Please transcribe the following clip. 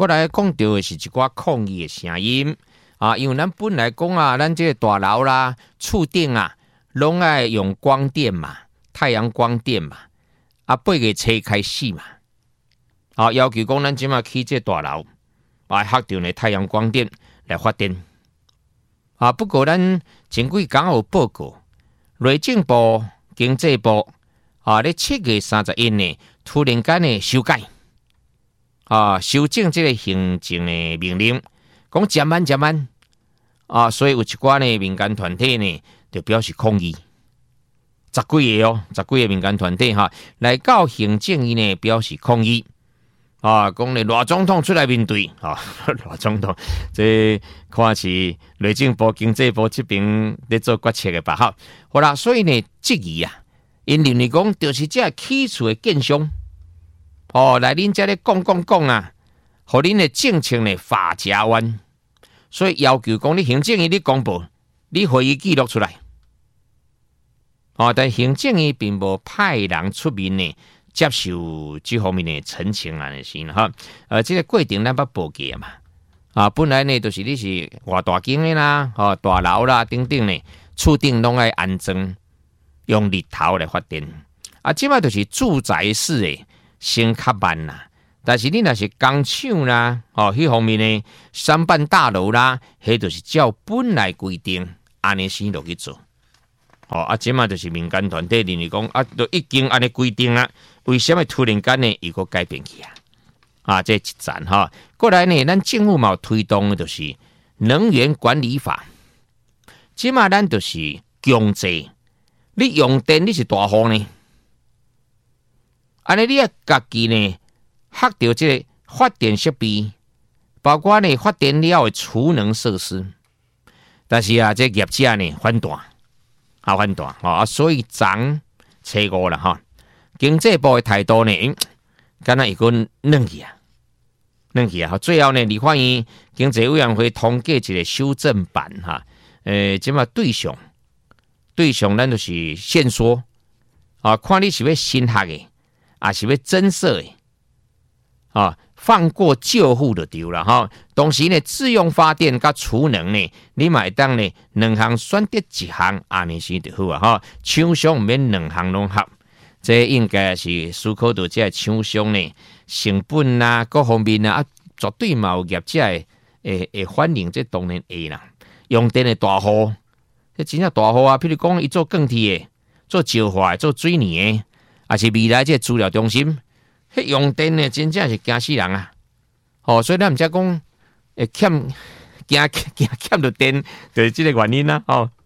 过来讲到的是一寡抗议的声音啊，因为咱本来讲啊，咱这个大楼啦、厝顶啊，拢爱用光电嘛，太阳光电嘛，啊，8月初开始嘛，啊，要求讲咱即马起这大楼，啊，发电的太阳光电来发电。啊，不过咱前几天有报告，内政部、经济部啊，咧7月31日突然间的修改，啊，修正这个行政的命令，讲减慢，啊，所以有一寡呢民间团体呢就表示抗议，10几个哦，10几个民间团体哈，来到行政院呢表示抗议。啊，讲咧，赖总统出来面对啊，赖总统这看是内政部、经济部这边咧做决策的吧？好啦，所以呢，质疑啊，因认为讲就是这起厝的建商，哦，来恁这咧讲啊，互恁的政策呢发夹弯，所以要求讲你行政院你公布，你会议记录出来。哦，但行政院并无派人出面呢。接受这方面的澄清啊，是哈，这个过程咱捌报过嘛，啊，本来呢就是你是偌大间的啦，哦，大楼啦，等等呢，厝顶拢爱安装用日头来发电，啊，即摆就是住宅式的先较慢啦，但是你若是工厂啦，哦，迄方面呢，商办大楼啦，迄就是照本来规定安尼先落去做。哦，啊，即嘛就是民间团体认为讲啊，都已经安尼规定啊，为什么突然间呢又个改变去啊？啊，这一站哈，过来呢，咱政府嘛推动的就是能源管理法，即嘛咱就是强制，你用电你是大户呢，安尼你要家己呢，学到这个发电设备，包括呢发电了的储能设施，但是啊，这业者呢反弹。反弹啊，所以涨初5了哈。经济部的态度呢，敢若一个软去啊，最后呢，立法院经济委员会通过一个修正版哈，即嘛对象咱就是限缩啊，看你是要新学的，还是要增设的啊。放过旧户就对了哈，同时呢，自用发电甲储能呢，你嘛会当呢两项选择一项，安尼先就好啊哈。厂商毋免两项拢合，这应该是思考到这厂商呢成本啊各方面啊，绝对嘛有业者会欢迎，这当然会啦。用电的大户，这真正大户啊，譬如讲伊做钢铁的、做石化的、做水泥的，还是未来这资料中心。迄用电呢，真正是惊死人啊！哦，所以咱毋则讲，欠着电，就是这个原因啦。哦。